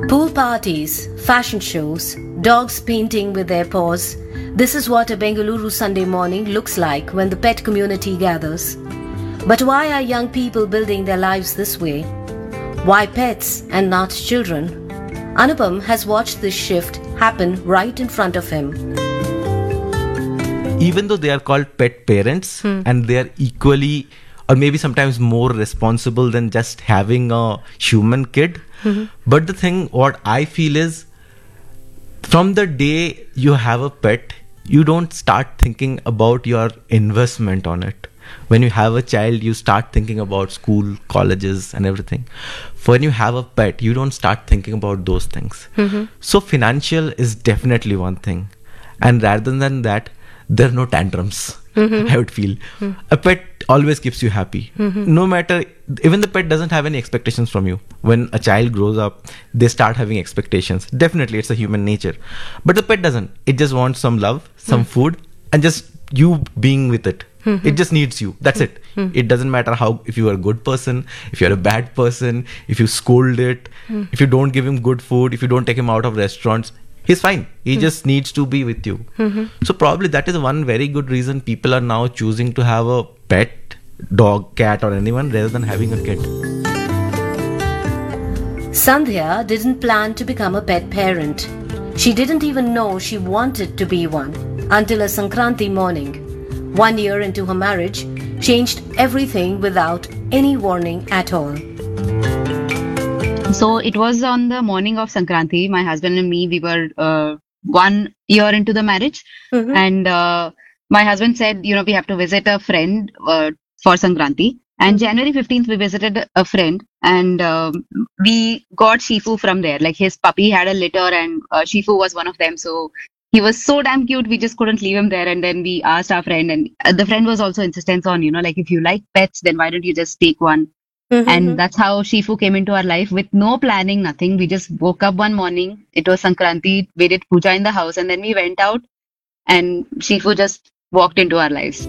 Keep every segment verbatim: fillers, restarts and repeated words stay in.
Pool parties, fashion shows, dogs painting with their paws. This is what a Bengaluru Sunday morning looks like when the pet community gathers. But why are young people building their lives this way? Why pets and not children? Anupam has watched this shift happen right in front of him. Even though they are called pet parents hmm. and they are equally or maybe sometimes more responsible than just having a human kid. Mm-hmm. But the thing, what I feel is, from the day you have a pet, you don't start thinking about your investment on it. When you have a child, you start thinking about school, colleges and everything. When you have a pet, you don't start thinking about those things. Mm-hmm. So financial is definitely one thing. And rather than that, there are no tantrums. Mm-hmm. I would feel mm-hmm. a pet always keeps you happy. Mm-hmm. No matter, even the pet doesn't have any expectations from you. When a child grows up, they start having expectations. Definitely, it's a human nature. But the pet doesn't. It just wants some love, some mm-hmm. food, and just you being with it. Mm-hmm. It just needs you. That's it. Mm-hmm. It doesn't matter how, if you are a good person, if you're a bad person, if you scold it, mm-hmm. if you don't give him good food, if you don't take him out of restaurants. He's fine. He mm-hmm. just needs to be with you. Mm-hmm. So probably that is one very good reason people are now choosing to have a pet, dog, cat or anyone rather than having a kid. Sandhya didn't plan to become a pet parent. She didn't even know she wanted to be one until a Sankranti morning. One year into her marriage, changed everything without any warning at all. So it was on the morning of Sankranti. My husband and me, we were uh, one year into the marriage. Mm-hmm. And uh, my husband said, you know, we have to visit a friend uh, for Sankranti. And mm-hmm. January fifteenth, we visited a friend and uh, we got Shifu from there. Like his puppy had a litter and uh, Shifu was one of them. So he was so damn cute. We just couldn't leave him there. And then we asked our friend, and uh, the friend was also insistent on, you know, like if you like pets, then why don't you just take one? Mm-hmm. And that's how Shifu came into our life with no planning, nothing. We just woke up one morning. It was Sankranti. We did puja in the house and then we went out and Shifu just walked into our lives.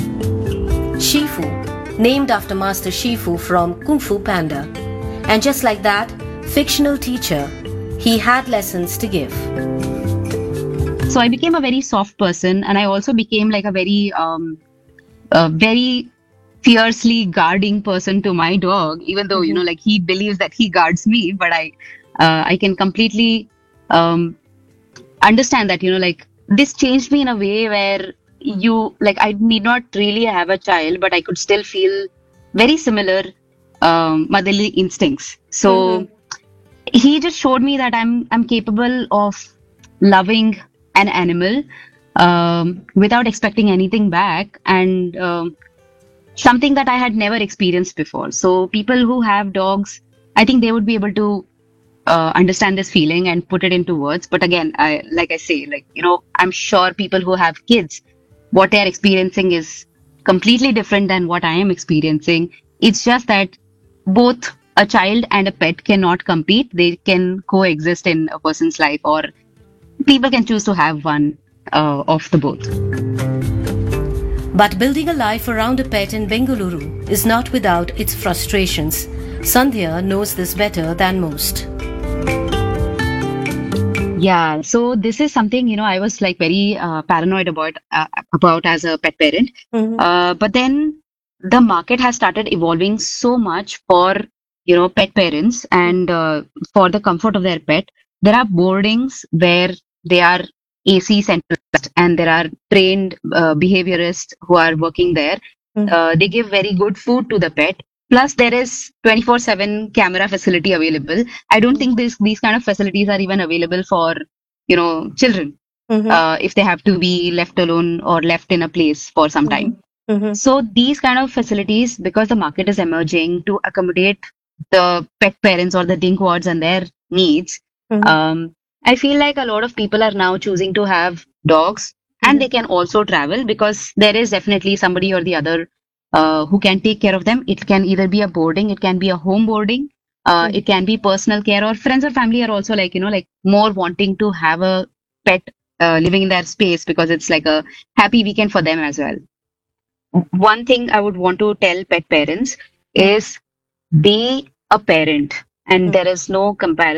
Shifu, named after Master Shifu from Kung Fu Panda. And just like that, fictional teacher, he had lessons to give. So I became a very soft person and I also became like a very, um, a very fiercely guarding person to my dog, even though, mm-hmm. you know, like he believes that he guards me, but I, uh, I can completely um, understand that, you know, like this changed me in a way where you, like, I need not really have a child, but I could still feel very similar um, motherly instincts. So mm-hmm. he just showed me that I'm, I'm capable of loving an animal um, without expecting anything back. And um, something that I had never experienced before. So people who have dogs, I think they would be able to uh, understand this feeling and put it into words. But again, I, like I say, like, you know, I'm sure people who have kids, what they're experiencing is completely different than what I am experiencing. It's just that both a child and a pet cannot compete. They can coexist in a person's life, or people can choose to have one uh, of the both. But building a life around a pet in Bengaluru is not without its frustrations. Sandhya knows this better than most. Yeah, so this is something, you know, I was like very uh, paranoid about uh, about as a pet parent. Mm-hmm. Uh, but then the market has started evolving so much for, you know, pet parents and uh, for the comfort of their pet. There are boardings where they are A C centralized and there are trained uh, behaviorists who are working there. Mm-hmm. Uh, they give very good food to the pet. Plus, there is twenty-four seven camera facility available. I don't think this, these kind of facilities are even available for, you know, children. Mm-hmm. Uh, if they have to be left alone or left in a place for some time. Mm-hmm. So these kind of facilities, because the market is emerging to accommodate the pet parents or the dinkwards and their needs, mm-hmm. um, I feel like a lot of people are now choosing to have dogs, mm-hmm. and they can also travel because there is definitely somebody or the other uh, who can take care of them. It can either be a boarding, it can be a home boarding, uh, mm-hmm. it can be personal care, or friends or family are also like, you know, like more wanting to have a pet uh, living in their space because it's like a happy weekend for them as well. One thing I would want to tell pet parents is be a parent, and mm-hmm. there is no comparison.